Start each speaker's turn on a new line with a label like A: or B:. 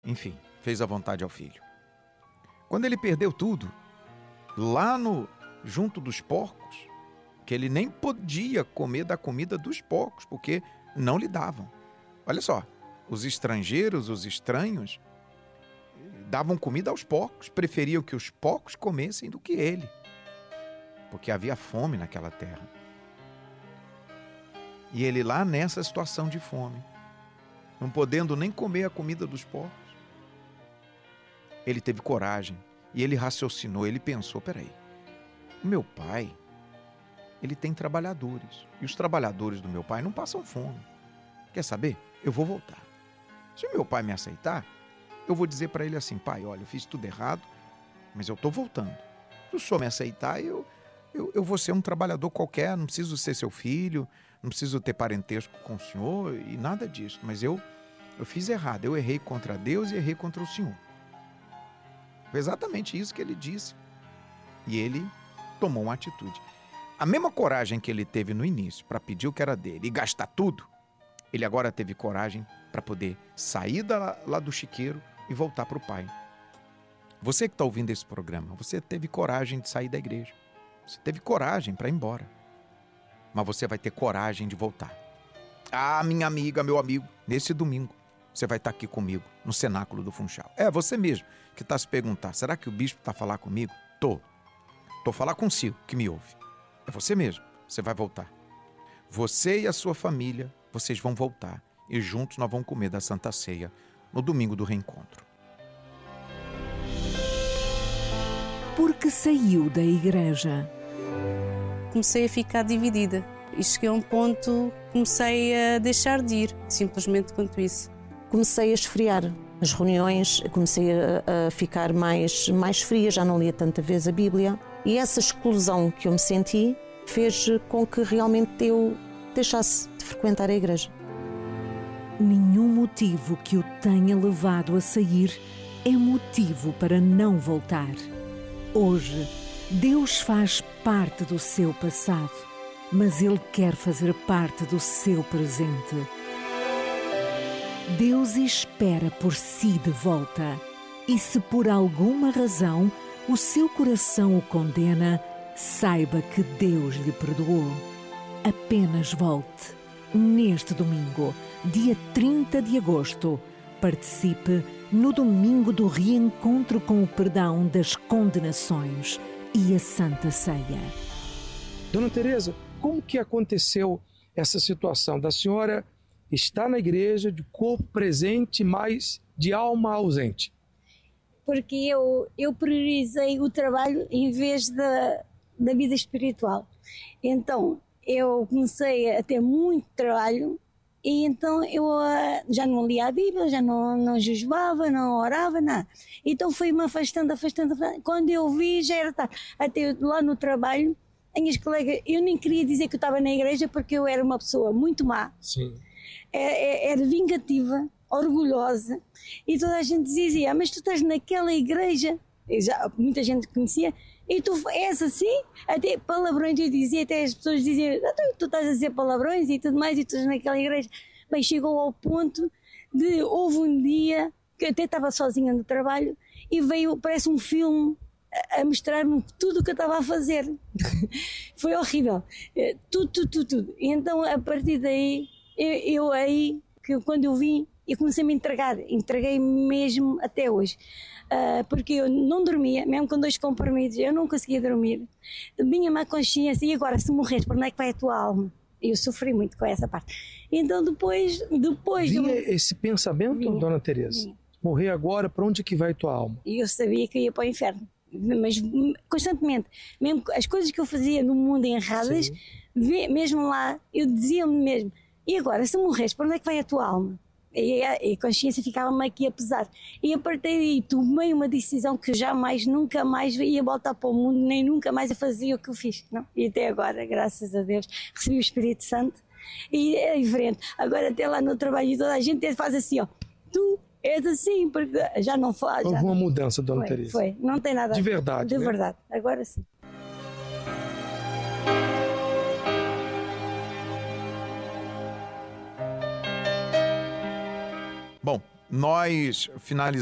A: enfim, fez a vontade ao filho. Quando ele perdeu tudo, lá junto dos porcos, que ele nem podia comer da comida dos porcos, porque não lhe davam. Olha só, os estrangeiros, os estranhos, davam comida aos porcos, preferiam que os porcos comessem do que ele, porque havia fome naquela terra. E ele lá nessa situação de fome, não podendo nem comer a comida dos porcos, ele teve coragem e ele raciocinou, ele pensou, peraí, o meu pai, ele tem trabalhadores, e os trabalhadores do meu pai não passam fome. Quer saber? Eu vou voltar. Se o meu pai me aceitar, eu vou dizer para ele assim, pai, olha, eu fiz tudo errado, mas eu estou voltando. Se o senhor me aceitar, eu vou ser um trabalhador qualquer, não preciso ser seu filho, não preciso ter parentesco com o senhor e nada disso, mas eu fiz errado, eu errei contra Deus e errei contra o senhor. Foi exatamente isso que ele disse. E ele tomou uma atitude. A mesma coragem que ele teve no início para pedir o que era dele e gastar tudo, ele agora teve coragem para poder sair lá do chiqueiro e voltar para o pai. Você que está ouvindo esse programa, você teve coragem de sair da igreja. Você teve coragem para ir embora. Mas você vai ter coragem de voltar. Ah, minha amiga, meu amigo, nesse domingo, você vai estar aqui comigo, no cenáculo do Funchal. É você mesmo que está se perguntando, será que o bispo está a falar comigo? Tô a falar consigo, que me ouve. É você mesmo, você vai voltar. Você e a sua família, vocês vão voltar. E juntos nós vamos comer da Santa Ceia no domingo do reencontro.
B: Porque saiu da igreja.
C: Comecei a ficar dividida e cheguei a um ponto, comecei a deixar de ir, simplesmente quanto isso.
D: Comecei a esfriar as reuniões, comecei a ficar mais fria, já não lia tanta vez a Bíblia. E essa exclusão que eu me senti fez com que realmente eu deixasse de frequentar a igreja.
B: Nenhum motivo que o tenha levado a sair é motivo para não voltar. Hoje, Deus faz parte do seu passado, mas Ele quer fazer parte do seu presente. Deus espera por si de volta. E se por alguma razão o seu coração o condena, saiba que Deus lhe perdoou. Apenas volte. Neste domingo, dia 30 de agosto, participe no domingo do reencontro com o perdão das condenações e a Santa Ceia.
E: Dona Teresa, como que aconteceu essa situação da senhora estar na igreja de corpo presente, mas de alma ausente?
F: Porque eu priorizei o trabalho em vez da vida espiritual. Então, eu comecei a ter muito trabalho e então eu já não lia a Bíblia, já não jejuava, não orava, nada. Então fui-me afastando. Quando eu vi, já era tarde. Até lá no trabalho, as minhas colegas, eu nem queria dizer que eu estava na igreja porque eu era uma pessoa muito má.
E: Sim.
F: Era vingativa, orgulhosa, e toda a gente dizia, mas tu estás naquela igreja, muita gente conhecia, e tu és assim, até palavrões eu dizia, até as pessoas diziam, tu estás a dizer palavrões e tudo mais, e tu estás naquela igreja. Bem, chegou ao ponto de, houve um dia, que eu até estava sozinha no trabalho, e veio, parece um filme, a mostrar-me tudo o que eu estava a fazer. Foi horrível, tudo. E então, a partir daí, quando eu vim, eu comecei a me entreguei mesmo até hoje, porque eu não dormia, mesmo com 2 comprimidos, eu não conseguia dormir, minha má consciência, e agora se morreres, para onde é que vai a tua alma? Eu sofri muito com essa parte. Então depois
E: vinha esse pensamento, Dona Teresa? Morrer agora, para onde é que vai a tua alma?
F: E eu sabia que eu ia para o inferno, mas constantemente, mesmo as coisas que eu fazia no mundo erradas, mesmo lá, eu dizia-me mesmo, e agora, se morres, para onde é que vai a tua alma? E a consciência ficava-me aqui a pesar. E a partir daí tomei uma decisão que nunca mais ia voltar para o mundo, nem nunca mais eu fazia o que eu fiz. Não? E até agora, graças a Deus, recebi o Espírito Santo e é diferente. Agora até lá no trabalho e toda a gente faz assim, ó, tu és assim, porque já não faz.
E: Houve uma mudança, Dona Teresa.
F: Foi, não tem nada
E: de verdade.
F: De verdade, agora sim.
A: Bom, Nós finalizamos